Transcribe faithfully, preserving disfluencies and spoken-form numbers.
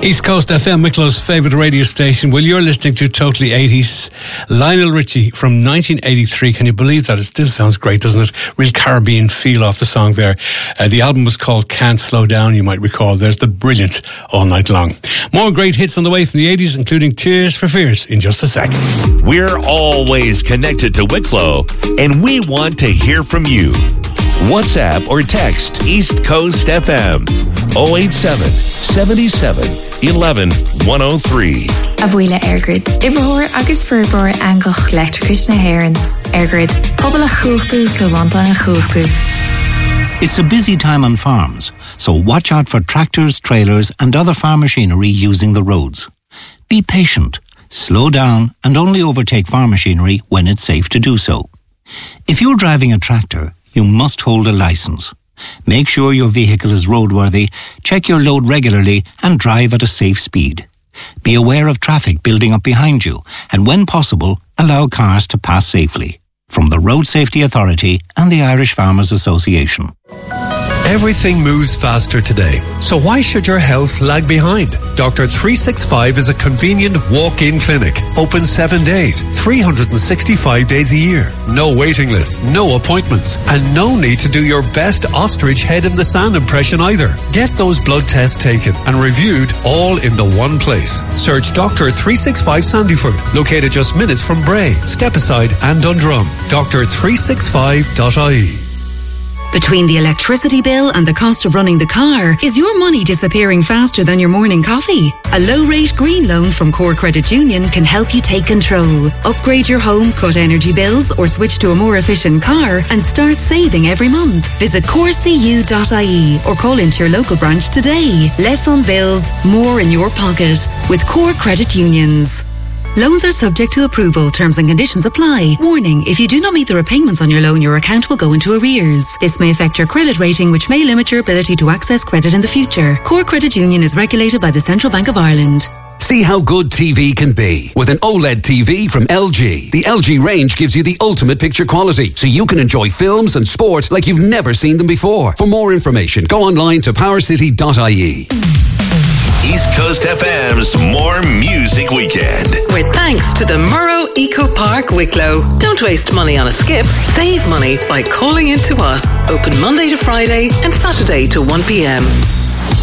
East Coast F M, Wicklow's favourite radio station. Well, you're listening to Totally eighties. Lionel Richie from nineteen eighty-three. Can you believe that? It still sounds great, doesn't it? Real Caribbean feel off the song there. Uh, the album was called Can't Slow Down, you might recall. There's the brilliant All Night Long. More great hits on the way from the eighties, including Tears for Fears, in just a sec. We're always connected to Wicklow, and we want to hear from you. WhatsApp or text East Coast F M oh eight seven, seven seven, one one, one oh three. Avuila Airgrid. Ibrahor agus Furbour Angoch Electricus na Heron. Airgrid. Pobble a chuchtu, Kilwantan a chuchtu. It's a busy time on farms, so watch out for tractors, trailers and other farm machinery using the roads. Be patient, slow down and only overtake farm machinery when it's safe to do so. If you're driving a tractor, you must hold a licence. Make sure your vehicle is roadworthy, check your load regularly and drive at a safe speed. Be aware of traffic building up behind you and when possible, allow cars to pass safely. From the Road Safety Authority and the Irish Farmers Association. Everything moves faster today, so why should your health lag behind? Doctor three sixty-five is a convenient walk-in clinic, open seven days, three hundred sixty-five days a year. No waiting list, no appointments, and no need to do your best ostrich head in the sand impression either. Get those blood tests taken and reviewed all in the one place. Search Doctor three sixty-five Sandyford, located just minutes from Bray, Stepaside and Dundrum. doctor three sixty-five dot I E. Between the electricity bill and the cost of running the car, is your money disappearing faster than your morning coffee? A low-rate green loan from Core Credit Union can help you take control. Upgrade your home, cut energy bills, or switch to a more efficient car and start saving every month. Visit core c u dot I E or call into your local branch today. Less on bills, more in your pocket with Core Credit Unions. Loans are subject to approval. Terms and conditions apply. Warning, if you do not meet the repayments on your loan, your account will go into arrears. This may affect your credit rating, which may limit your ability to access credit in the future. Core Credit Union is regulated by the Central Bank of Ireland. See how good T V can be with an OLED T V from L G. The L G range gives you the ultimate picture quality, so you can enjoy films and sport like you've never seen them before. For more information, go online to power city dot I E. East Coast F M's More Music Weekend. With thanks to the Murrow Eco Park Wicklow. Don't waste money on a skip. Save money by calling in to us. Open Monday to Friday and Saturday to one p.m.